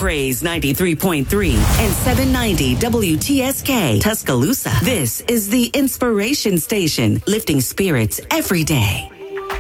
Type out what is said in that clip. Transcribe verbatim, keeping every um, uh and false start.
Praise ninety-three point three and seven ninety W T S K Tuscaloosa. This is the Inspiration Station, lifting spirits every day.